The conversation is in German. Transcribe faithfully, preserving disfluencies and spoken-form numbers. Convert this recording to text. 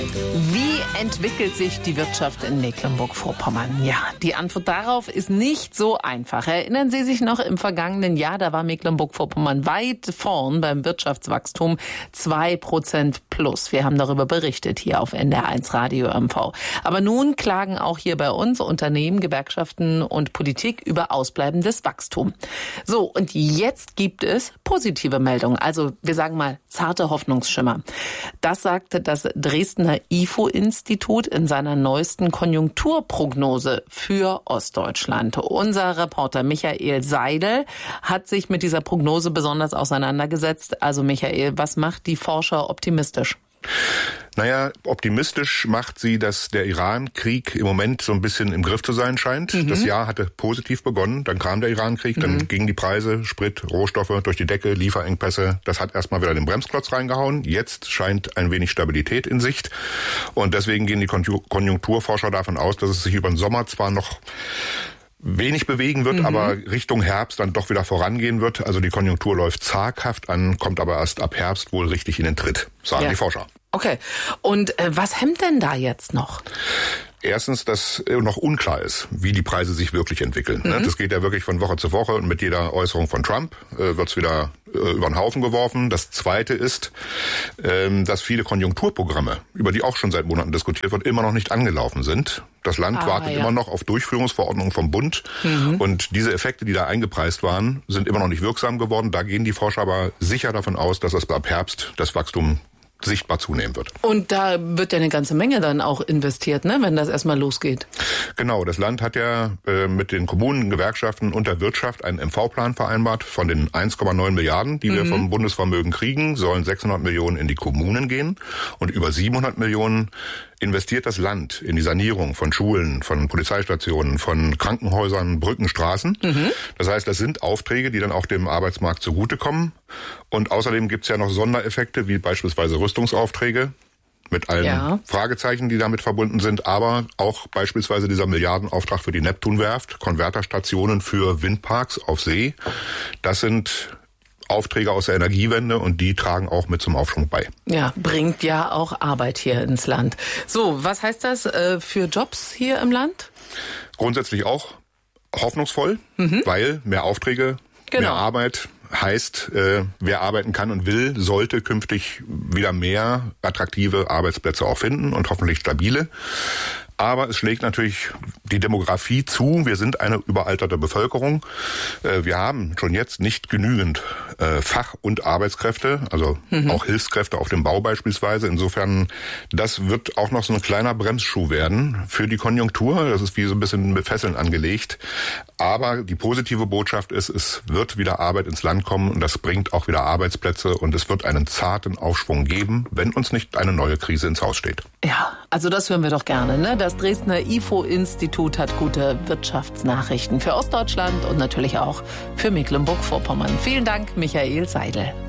Wie entwickelt sich die Wirtschaft in Mecklenburg-Vorpommern? Ja, die Antwort darauf ist nicht so einfach. Erinnern Sie sich noch, im vergangenen Jahr, da war Mecklenburg-Vorpommern weit vorn beim Wirtschaftswachstum, zwei Prozent plus. Wir haben darüber berichtet hier auf N D R eins Radio M V. Aber nun klagen auch hier bei uns Unternehmen, Gewerkschaften und Politik über ausbleibendes Wachstum. So, und jetzt gibt es positive Meldungen. Also wir sagen mal zarte Hoffnungsschimmer. Das sagte das Dresdner I F O-Institut in seiner neuesten Konjunkturprognose für Ostdeutschland. Unser Reporter Michael Seidel hat sich mit dieser Prognose besonders auseinandergesetzt. Also Michael, was macht die Forscher optimistisch? Naja, optimistisch macht sie, dass der Iran-Krieg im Moment so ein bisschen im Griff zu sein scheint. Mhm. Das Jahr hatte positiv begonnen, dann kam der Iran-Krieg, dann mhm. gingen die Preise, Sprit, Rohstoffe durch die Decke, Lieferengpässe. Das hat erstmal wieder den Bremsklotz reingehauen. Jetzt scheint ein wenig Stabilität in Sicht. Und deswegen gehen die Konjunkturforscher davon aus, dass es sich über den Sommer zwar noch wenig bewegen wird, mhm. aber Richtung Herbst dann doch wieder vorangehen wird. Also die Konjunktur läuft zaghaft an, kommt aber erst ab Herbst wohl richtig in den Tritt, sagen ja. die Forscher. Okay. Und äh, was hemmt denn da jetzt noch? Erstens, dass noch unklar ist, wie die Preise sich wirklich entwickeln. Mhm. Das geht ja wirklich von Woche zu Woche und mit jeder Äußerung von Trump äh, wird's wieder äh, über den Haufen geworfen. Das Zweite ist, ähm, dass viele Konjunkturprogramme, über die auch schon seit Monaten diskutiert wird, immer noch nicht angelaufen sind. Das Land ah, wartet ja. immer noch auf Durchführungsverordnungen vom Bund. Mhm. Und diese Effekte, die da eingepreist waren, sind immer noch nicht wirksam geworden. Da gehen die Forscher aber sicher davon aus, dass es ab Herbst das Wachstum sichtbar zunehmen wird. Und da wird ja eine ganze Menge dann auch investiert, ne, wenn das erstmal losgeht. Genau, das Land hat ja äh, mit den Kommunen, Gewerkschaften und der Wirtschaft einen M V-Plan vereinbart. Von den eins Komma neun Milliarden, die mhm. wir vom Bundesvermögen kriegen, sollen sechshundert Millionen in die Kommunen gehen und über siebenhundert Millionen investiert das Land in die Sanierung von Schulen, von Polizeistationen, von Krankenhäusern, Brücken, Straßen. Mhm. Das heißt, das sind Aufträge, die dann auch dem Arbeitsmarkt zugutekommen. Und außerdem gibt's ja noch Sondereffekte, wie beispielsweise Rüstungsaufträge mit allen ja. Fragezeichen, die damit verbunden sind, aber auch beispielsweise dieser Milliardenauftrag für die Neptunwerft, Konverterstationen für Windparks auf See. Das sind Aufträge aus der Energiewende und die tragen auch mit zum Aufschwung bei. Ja, bringt ja auch Arbeit hier ins Land. So, was heißt das äh, für Jobs hier im Land? Grundsätzlich auch hoffnungsvoll, mhm. weil mehr Aufträge, genau. mehr Arbeit heißt, äh, wer arbeiten kann und will, sollte künftig wieder mehr attraktive Arbeitsplätze auch finden und hoffentlich stabile. Aber es schlägt natürlich die Demografie zu. Wir sind eine überalterte Bevölkerung. Wir haben schon jetzt nicht genügend Fach- und Arbeitskräfte, also mhm. auch Hilfskräfte auf dem Bau beispielsweise. Insofern, das wird auch noch so ein kleiner Bremsschuh werden für die Konjunktur. Das ist wie so ein bisschen mit Fesseln angelegt. Aber die positive Botschaft ist, es wird wieder Arbeit ins Land kommen und das bringt auch wieder Arbeitsplätze und es wird einen zarten Aufschwung geben, wenn uns nicht eine neue Krise ins Haus steht. Ja, also das hören wir doch gerne, ne? Das Dresdner I F O-Institut hat gute Wirtschaftsnachrichten für Ostdeutschland und natürlich auch für Mecklenburg-Vorpommern. Vielen Dank, Michael Seidel.